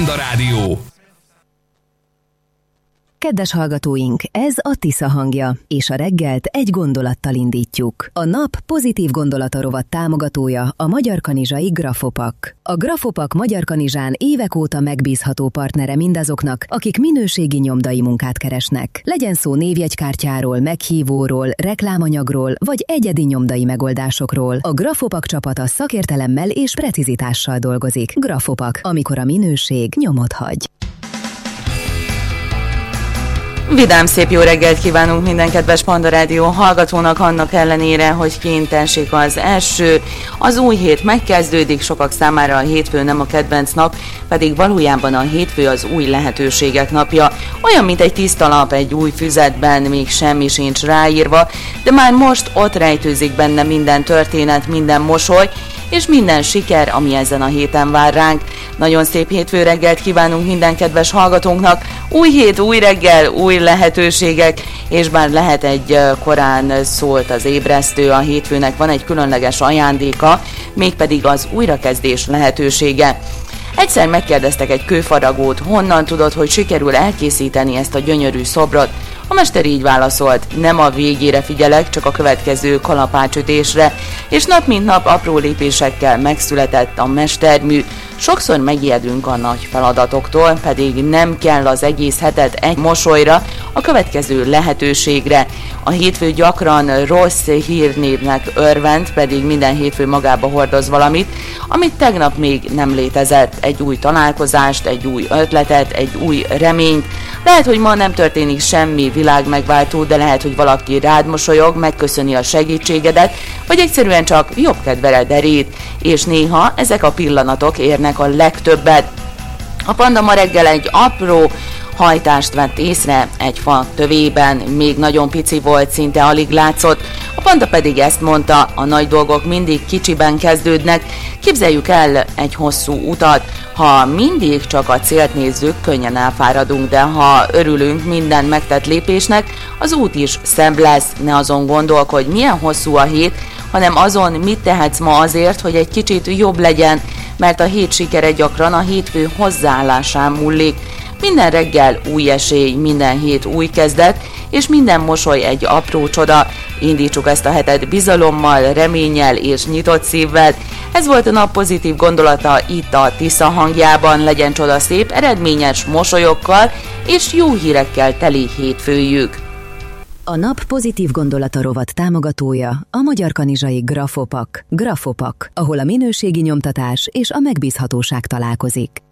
Panda Rádió. Kedves hallgatóink, ez a Tisza hangja, és a reggelt egy gondolattal indítjuk. A nap pozitív gondolata rovat támogatója a Magyarkanizsai Grafopak. A Grafopak Magyarkanizsán évek óta megbízható partnere mindazoknak, akik minőségi nyomdai munkát keresnek. Legyen szó névjegykártyáról, meghívóról, reklámanyagról, vagy egyedi nyomdai megoldásokról. A Grafopak csapata szakértelemmel és precizitással dolgozik. Grafopak, amikor a minőség nyomot hagy. Vidám szép jó reggelt kívánunk minden kedves Panda Rádió hallgatónak, annak ellenére, hogy kint esik az eső. Az új hét megkezdődik, sokak számára a hétfő nem a kedvenc nap, pedig valójában a hétfő az új lehetőségek napja. Olyan, mint egy tiszta lap egy új füzetben, még semmi sincs ráírva, de már most ott rejtőzik benne minden történet, minden mosoly, és minden siker, ami ezen a héten vár ránk. Nagyon szép hétfő reggelt kívánunk minden kedves hallgatónknak. Új hét, új reggel, új lehetőségek, és bár lehet egy korán szólt az ébresztő, a hétfőnek van egy különleges ajándéka, mégpedig az újrakezdés lehetősége. Egyszer megkérdeztek egy kőfaragót, honnan tudod, hogy sikerül elkészíteni ezt a gyönyörű szobrot. A mester így válaszolt: nem a végére figyelek, csak a következő kalapácsütésre, és nap mint nap apró lépésekkel megszületett a mestermű. Sokszor megijedünk a nagy feladatoktól, pedig nem kell az egész hetet egy mosolyra, a következő lehetőségre. A hétfő gyakran rossz hírnévnek örvend, pedig minden hétfő magába hordoz valamit, amit tegnap még nem létezett. Egy új találkozást, egy új ötletet, egy új reményt. Lehet, hogy ma nem történik semmi világmegváltó, de lehet, hogy valaki rád mosolyog, megköszöni a segítségedet, vagy egyszerűen csak jobb kedvere derít, és néha ezek a pillanatok érnek a legtöbbet. A Panda ma reggel egy apró hajtást vett észre egy fa tövében, még nagyon pici volt, szinte alig látszott. A Panda pedig ezt mondta: a nagy dolgok mindig kicsiben kezdődnek, képzeljük el egy hosszú utat. Ha mindig csak a célt nézzük, könnyen elfáradunk, de ha örülünk minden megtett lépésnek, az út is szebb lesz. Ne azon gondolkodj, milyen hosszú a hét, hanem azon, mit tehetsz ma azért, hogy egy kicsit jobb legyen, mert a hét sikere gyakran a hétfő hozzáállásán múlik. Minden reggel új esély, minden hét új kezdet, és minden mosoly egy apró csoda. Indítsuk ezt a hetet bizalommal, reménnyel és nyitott szívvel. Ez volt a nap pozitív gondolata itt a Tisza hangjában. Legyen csoda szép, eredményes mosolyokkal és jó hírekkel teli hétfőjük. A nap pozitív gondolata rovat támogatója a Magyarkanizsai Grafopak. Grafopak, ahol a minőségi nyomtatás és a megbízhatóság találkozik.